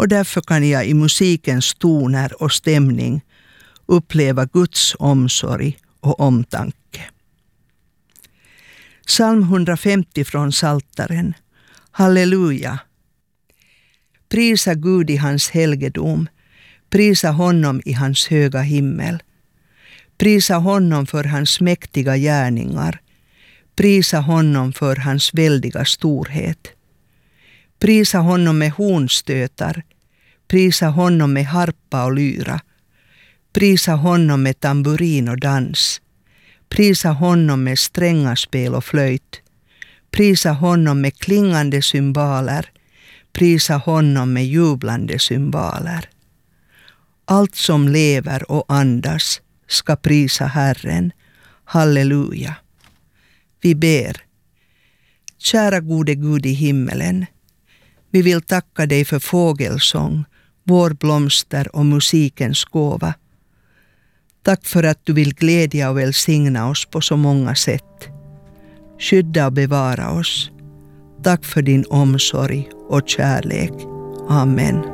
och därför kan jag i musikens toner och stämning uppleva Guds omsorg och omtanke. Psalm 150 från Psaltaren. Halleluja! Prisa Gud i hans helgedom, prisa honom i hans höga himmel. Prisa honom för hans mäktiga gärningar, prisa honom för hans väldiga storhet. Prisa honom med hornstötar, prisa honom med harpa och lyra. Prisa honom med tamburin och dans, prisa honom med strängaspel och flöjt. Prisa honom med klingande cymbaler, prisa honom med jublande cymbaler. Allt som lever och andas ska prisa Herren. Halleluja. Vi ber. Kära gode Gud i himmelen, vi vill tacka dig för fågelsång, vårblomster och musikens gåva. Tack för att du vill glädja och välsigna oss på så många sätt. Skydda och bevara oss. Tack för din omsorg och kärlek. Amen.